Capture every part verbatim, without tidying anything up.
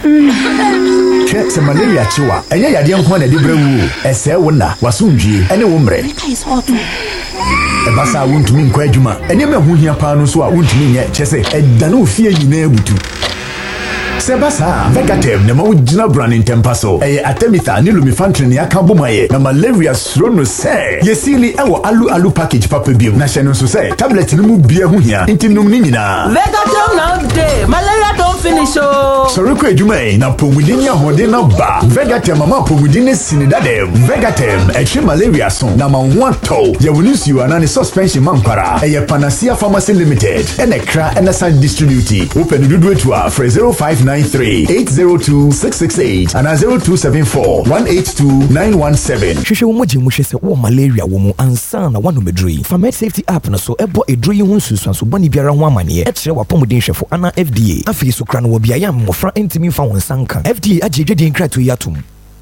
Che se malaria chiwa. Enye yade nko na de brawu. Ese wo na wasundwie ene wo mre. Ebasa wontumi nkwa adwuma. Enye me ho hia pa no so a wontumi nye chese edane ofie nyina abutu. Sebasa Vegatem na mawujina brand in tempaso. Eye Artemether ni Lumifantrin ya kambomaye na malaria srono se. Yesili ewo alu alu package papa biom. Na sheno so se tablet ni mu bia ho hia nti num ni nyina. Vegatem now day. Malaria don't finish oh. Sorry ko adwuma e na pomudin ya hode na ba. Vegatem mama pomudin ne sinidadem. Vegatem e malaria so na ma ho ato. Ye woni siwa na ne suspension mankwara. Eye Panacea Pharmacy Limited. Ene kra ene san distribute. Open dudu etu a for zero five nine three eight zero two six six eight and zero two seven four one eight two nine one seven. Hwehwe wo mogye mu hwese wo malaria wo mu ansa na wano medrui. Famed Safety App na so ebo edrui ho nsusuanso boni biara ho amane e kire wapomuden hwefo ana F D A. Afei so kra no wo bia ya mmofra ntimi fa won sanka. F D A agye dwedin krato yatum.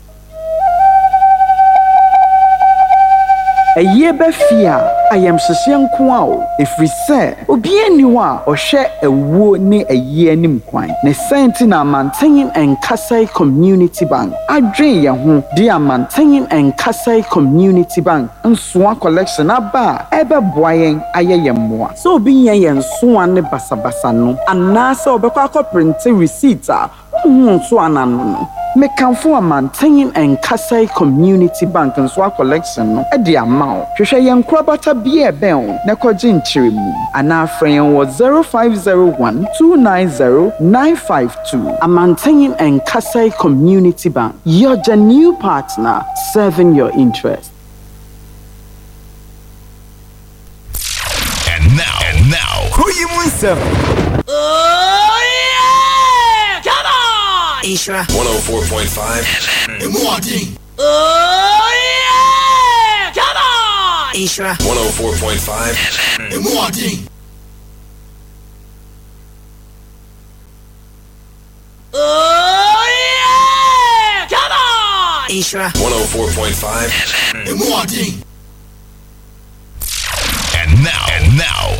Eye befia ayam hyehyɛ nko a o efiri sɛ obi aniwa a ɔhwɛ ewuo ne eye anim kwan ne senti na Mantenyin Nkasai Community Bank adwen ye ho de Mantenyin Nkasai Community Bank nsoa collection aba ɛbɛboa yɛn ayɛ yɛn mmoa so obi yɛn yɛn nsoa ne basabasa no anaasɛ obɛkɔ akɔ print receipt a hu nso anano no mekanfo Mantenyin Nkasai Community Bank nsoa collection no ɛde ama o hwehwɛ yɛn krabata bia ɛbɛn na kɔgye nkyeremu ana afrɛ yɛn wɔ zero five zero one two nine zero nine five two. Mantenyin Nkasai Community Bank, your new partner serving your interest. And now, and now, who you want? Oh yeah! Come on! Ishra one oh four point five. Oh yeah! Come on! Ishra one oh four point five. Oh yeah! Come on! Ishra one oh four point five. And now, and now.